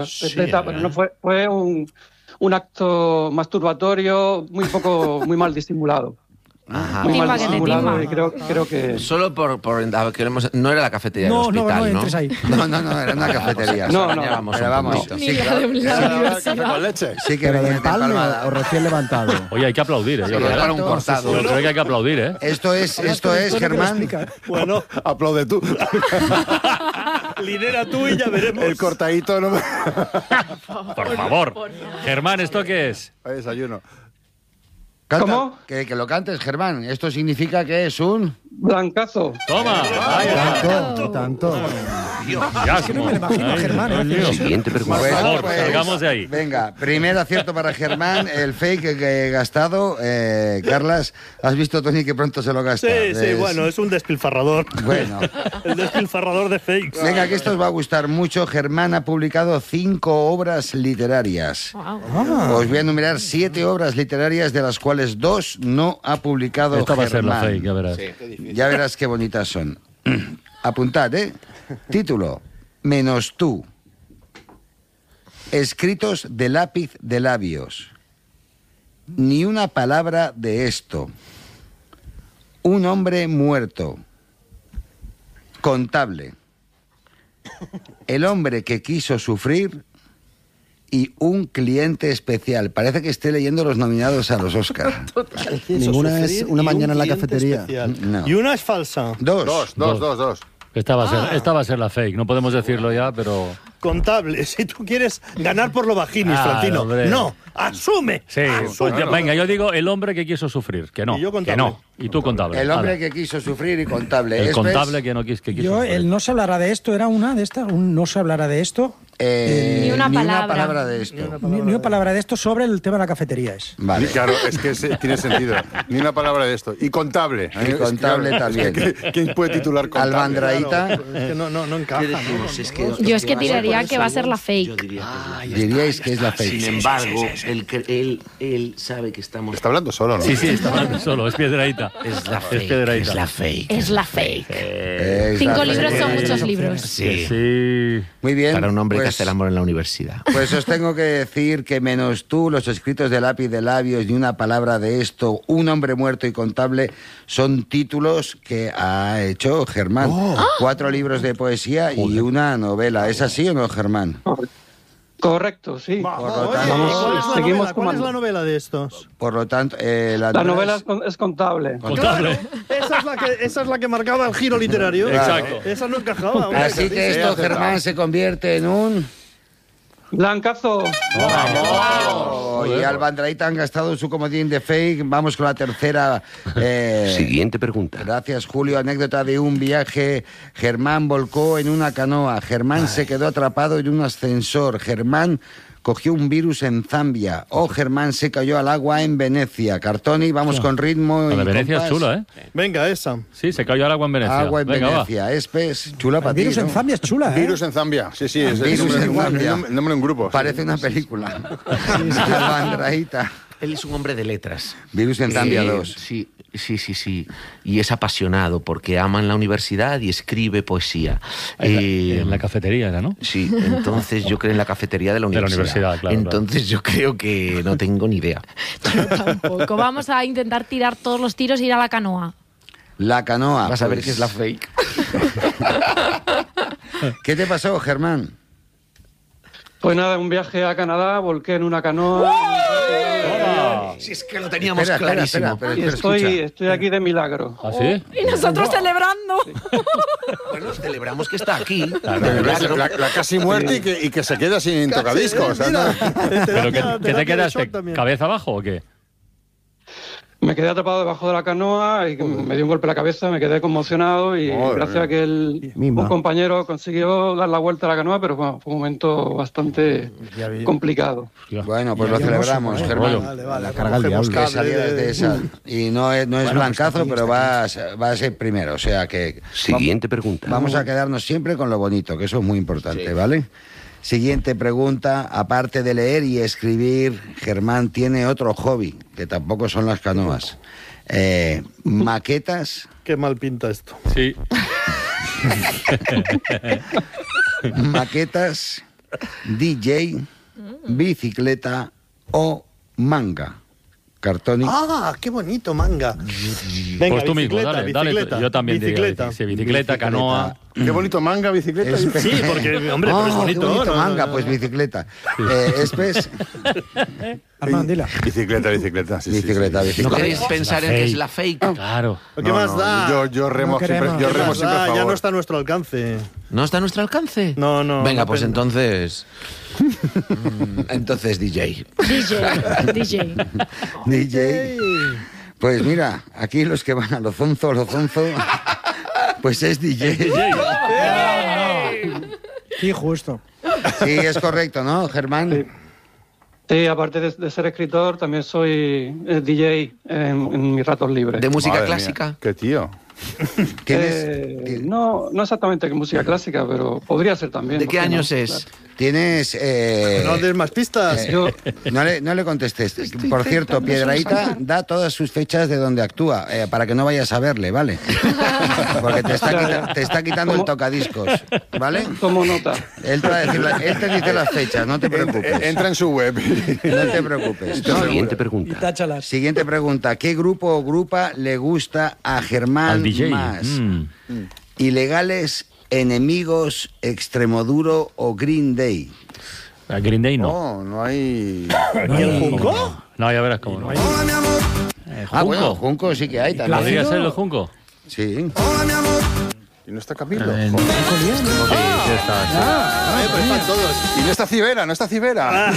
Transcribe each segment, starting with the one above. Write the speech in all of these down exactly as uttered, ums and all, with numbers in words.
Sí, pero no fue, fue un, un acto masturbatorio muy poco, muy mal disimulado. Ajá. Muy Timba mal que te disimulado timba. y creo, creo que... Solo por... por a ver, queremos, no era la cafetería No, del no, hospital, no ¿no? entres ahí. No, no, no, era una cafetería. No, no, Soñábamos pero un vamos, poquito. Ni sí, la claro. de la ¿Café universidad. con leche? Sí que ¿Pero venía de de empalme Palmada. o recién levantado? Oye, hay que aplaudir, ¿eh? Yo Solo creo, para un cortado. yo creo que hay que aplaudir, ¿eh? Esto es, esto es, Germán. Bueno, aplaude tú. Lidera tú y ya veremos. El cortadito no me... Por favor. Germán, ¿esto qué es? Desayuno. Canta, ¿Cómo? Que, que lo cantes, Germán. Esto significa que es un... Blancazo. Toma. Ahí está. Tanto, tanto. Ya, Es que no me lo imagino a Germán, ¿eh? Siguiente pregunta. Por favor, pues, salgamos de ahí. Venga, primer acierto para Germán, el fake que he gastado. Eh, Carlas, ¿has visto, Tony, que pronto se lo gasta? Sí, sí, Es- bueno, es un despilfarrador. Bueno. El despilfarrador de fakes. Venga, que esto os va a gustar mucho. Germán ha publicado cinco obras literarias. Wow. Os voy a enumerar siete obras literarias, de las cuales dos no ha publicado Esta va a ser la Germán. fake, ya verás. Ya verás qué bonitas son. Apuntad, ¿eh? Título: Menos tú. Escritos de lápiz de labios. Ni una palabra de esto. Un hombre muerto. Contable. El hombre que quiso sufrir. Y un cliente especial. Parece que esté leyendo los nominados a los Oscar. Ninguna es una mañana en la cafetería. No. Y una es falsa. Dos. Dos, dos, dos, dos. Esta va, a ser, esta va a ser la fake, no podemos decirlo ya, pero... Contable. Si tú quieres ganar por lo bajinis, Ah, Florentino. hombre. No, asume. Sí, pues ya- venga, yo digo el hombre que quiso sufrir, que no, Y yo que contable. no. Y tú contable. El hombre Hala. que quiso sufrir y contable. El Esto contable es, que no quis, que quiso Yo, sufrir. el no se hablará de esto, era una de estas, un no se hablará de esto. eh, Ni una palabra. de esto. Ni, ni una palabra de esto sobre el tema de la cafetería es. Vale. Claro, es que se- tiene sentido. Ni una palabra de esto. Y contable. Y contable Es que, también. es que, ¿quién puede titular contable? Albandraíta. Es que no, no, no encaja. ¿no? Yo es que tiraría que va a ser la fake. Diríais que es la fake. Sin embargo, él, cre- él, él sabe que estamos... Está hablando solo, ¿no? Sí, sí, está hablando solo, es Piedraíta. Es la Es fake. Piedraíta. Es la fake. Es la fake. Es Cinco la libros fake. son muchos libros. Sí. Sí. Muy bien. Para un hombre que pues- hace el amor en la universidad. Pues os tengo que decir que menos tú, los escritos de lápiz de labios, ni una palabra de esto, un hombre muerto y contable, son títulos que ha hecho Germán. Cuatro libros de poesía y una novela. ¿Es así o no, Germán? Correcto, sí. Por lo Oye, tanto, Vamos, ¿cuál es la seguimos novela? ¿Cuál es comando. la novela de estos? por lo tanto eh, la, La novela es, con- es contable. Contable. Esa es la que, esa es la que marcaba el giro literario. Exacto. Esa no encajaba. hombre. Así que esto, Germán, se convierte en un... Blancazo. ¡Vamos! Y Albandraíta han gastado su comodín de fake. Vamos con la tercera. eh, Siguiente pregunta. Gracias, Julio. Anécdota de un viaje. Germán volcó en una canoa. Germán se quedó atrapado en un ascensor. Germán cogió un virus en Zambia. O Germán se cayó al agua en Venecia. Cartoni, vamos con ritmo. La y de Venecia es compás. chula, ¿eh? Venga, esa. Sí, se cayó al agua en Venecia. Agua en Venga, Venecia. Espes, chula para El ti, virus ¿no? en Zambia es chula, ¿eh? Virus en Zambia. Sí, sí. Es el Virus nombre, en un- Zambia. un- nombre de un grupo. Parece una película. Albandraíta. Él es un hombre de letras. Virus en Zambia Eh, dos. Sí, sí, sí, sí. Y es apasionado porque ama en la universidad y escribe poesía. En la, Eh, en la cafetería era, ¿no? Sí, entonces yo creo en la cafetería de la De la universidad. universidad, claro, Entonces yo creo que no tengo ni idea. Yo tampoco. Vamos a intentar tirar todos los tiros e ir a la canoa. La canoa. Vas a ver pues. que es la fake. ¿Qué te pasó, Germán? Pues nada, un viaje a Canadá, volqué en una canoa. Si es que lo teníamos Espera, espera, clarísimo. espera, pero- Y pero estoy, escucha. estoy aquí de milagro. ¿Ah, sí? Y nosotros celebrando. Bueno, celebramos que está aquí. La, la- la casi muerte y que, y que se queda sin tocadiscos. o sea, no. ¿Pero qué, qué te terapia de quedaste? shock también. ¿Cabeza abajo o qué? Me quedé atrapado debajo de la canoa y me dio un golpe en la cabeza, me quedé conmocionado y Madre gracias mía. a que el, Mima. un compañero consiguió dar la vuelta a la canoa, pero bueno, fue un momento bastante complicado. Bueno, pues Y lo había celebramos, oso, ¿eh? Germán. Vale, vale. La carga al cogemos diablo. Que cable salieras de esa. Y no es, no es blancazo, pero va a, va a ser primero. O sea que. Siguiente pregunta. Vamos a quedarnos siempre con lo bonito, que eso es muy importante, ¿vale? Siguiente pregunta. Aparte de leer y escribir, Germán tiene otro hobby, que tampoco son las canoas. Eh, maquetas, Qué mal pinta esto. Sí. maquetas D J, bicicleta o manga. Cartoni. Ah, qué bonito, manga. Venga, Pues tú mismo, bicicleta, dale, dale. bicicleta, Yo también diría bicicleta. bici- sí, bicicleta, canoa. Qué bonito manga, bicicleta. Espe- Sí, porque, hombre, pero es Oh, bonito. qué bonito ¿no? manga, No, no, pues no. bicicleta. Eh, Espes, Armand, dila. Bicicleta, bicicleta. Sí, sí, bicicleta, sí. bicicleta. ¿No queréis pensar en que es la fake? Claro. ¿Qué No, más no, da? Yo, yo remo No siempre, queremos. yo ¿Qué remo más siempre a da? favor. Ya no está a nuestro alcance. ¿No está a nuestro alcance? No, no, Venga, no pues pen- entonces... Mm, entonces D J. D J, D J. D J. Pues mira, aquí los que van a lo zonzo, lo zonzo, pues es D J. Sí, justo. Sí, es correcto, ¿no, Germán? Sí, aparte de, de ser escritor, también soy eh, D J en, en mis ratos libres. ¿De música Madre mía, clásica? Qué tío. ¿Tienes, Eh, ti- no, no exactamente que música clásica, pero podría ser también. ¿De ¿por qué no? años es? tienes eh, No des más pistas. eh, Yo, no, le, no le contestes. Por cierto, Piedrahita da todas sus fechas de donde actúa, eh, para que no vayas a verle, ¿vale? Porque te está, quita- te está quitando el ¿Cómo? tocadiscos, ¿vale? tomo nota. Él te, va a decir la- él te dice las fechas, no te preocupes. Entra en su web. No te preocupes. No, Siguiente Y pregunta. táchalas. Siguiente pregunta. ¿Qué grupo o grupa le gusta a Germán Al D J. más? Mm. ¿Ilegales, Enemigos, Extremoduro o Green Day? A Green Day no. No, no hay... ¿Y el Junco? No, ya verás cómo no. Eh, Ah, bueno, Junco. Junco sí que hay también. ¿Podría ser el Junco? Sí. ¿Y no está Camilo? Eh, Joder. sí, sí está, sí. Eh, pues están todos. Y no está Cibera, no está Cibera.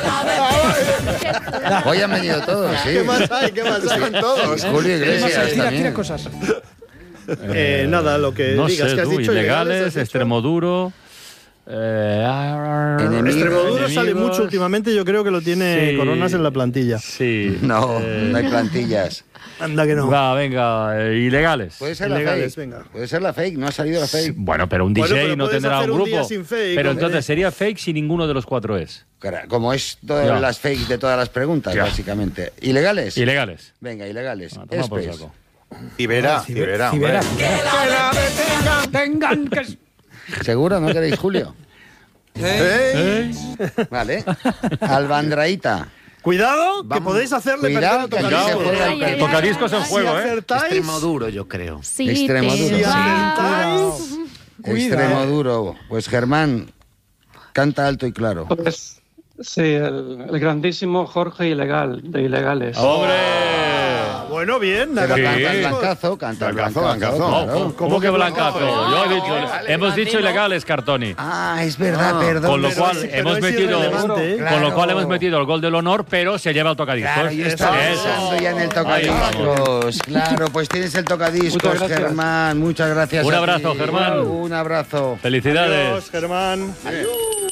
Hoy han venido todos, sí. ¿Qué más hay? ¿Qué más hay? Están todos. Julio Tira, Iglesias tira, también. tira cosas. Eh, nada, lo que No digas sé, que has tú, dicho. ilegales, has dicho. Extremoduro. Eh, ah, Enemigos. Extremoduro sale enemigos. mucho últimamente. Yo creo que lo tiene Sí. Coronas en la plantilla. Sí. No, Eh, no hay plantillas. Anda que no. Va, venga, eh, ilegales. Puede ser la Ilegales, fake. venga. Puede ser la fake, no ha salido la fake. Bueno, pero un D J Bueno, pero no puedes tendrá hacer un un grupo. día sin fake, pero hombre. entonces sería fake si ninguno de los cuatro es. Cara, como es todas Ya. las fake de todas las preguntas, Ya. básicamente. ¿Ilegales? Ilegales. Venga, ilegales. Ah, toma por Espes. saco. Cibera, Cibera. Cibera. hombre. Tengan que... ¿Seguro? ¿No queréis Julio? ¿Eh? Vale. Albandraíta. Cuidado, que Vamos. podéis hacerle Cuidado, perder que el aquí se tocadiscos. juega Ay, ay, El tocadiscos en ay, juego, Si ¿eh? acertáis, Extremoduro, yo creo. Sí, Extremoduro. te si vas. acertáis, Extremo duro. Pues Germán, canta alto y claro. Pues, sí, el, el grandísimo Jorge Ilegal, de Ilegales. ¡Hombre! bueno, bien. Pero Sí. canta el blancazo, canta el Blancazo, blancazo. blancazo. claro. ¿Cómo que blancazo? Yo he dicho, hemos dicho ilegales, Cartoni. Ah, es verdad, perdón. Con lo pero cual es- pero hemos es metido, irrelevante, ¿eh? con lo Claro. cual hemos metido el gol del honor, pero se lleva el tocadiscos. Claro, yo estaba Eso. pensando ya en el Ahí tocadiscos. Claro, pues tienes el tocadiscos, Muchas gracias. Germán. Muchas gracias. Un a abrazo, ti. Germán. Un abrazo. Felicidades. Adiós, Germán.